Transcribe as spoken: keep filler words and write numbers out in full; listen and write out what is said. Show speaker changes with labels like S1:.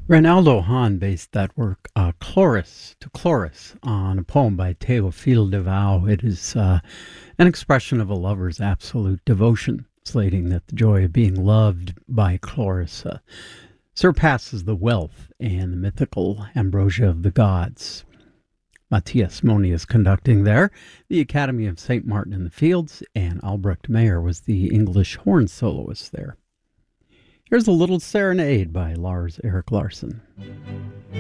S1: Reinaldo Hahn based that work, uh, Chloris, to Chloris, on a poem by Théophile Devaux. It is uh, an expression of a lover's absolute devotion, slating that the joy of being loved by Chloris uh, surpasses the wealth and the mythical ambrosia of the gods. Matthias Moni is conducting there. The Academy of Saint Martin in the Fields, and Albrecht Meyer was the English horn soloist there. Here's a little serenade by Lars Erik Larson.